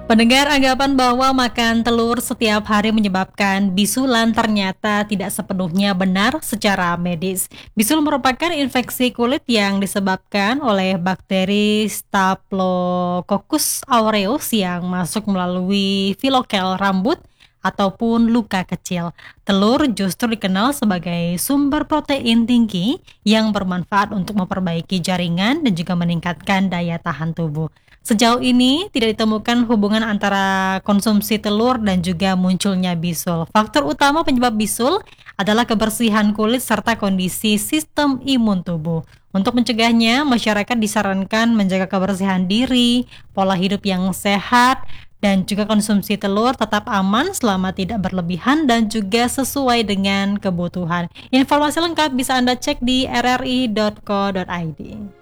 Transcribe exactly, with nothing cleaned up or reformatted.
Pendengar anggapan bahwa makan telur setiap hari menyebabkan bisulan ternyata tidak sepenuhnya benar secara medis. Bisul merupakan infeksi kulit yang disebabkan oleh bakteri Staphylococcus aureus yang masuk melalui filokel rambut ataupun luka kecil. Telur justru dikenal sebagai sumber protein tinggi yang bermanfaat untuk memperbaiki jaringan dan juga meningkatkan daya tahan tubuh. Sejauh ini tidak ditemukan hubungan antara konsumsi telur dan juga munculnya bisul. Faktor utama penyebab bisul adalah kebersihan kulit serta kondisi sistem imun tubuh. Untuk mencegahnya, masyarakat disarankan menjaga kebersihan diri, pola hidup yang sehat, dan juga konsumsi telur tetap aman selama tidak berlebihan dan juga sesuai dengan kebutuhan. Informasi lengkap bisa Anda cek di r r i dot co dot i d.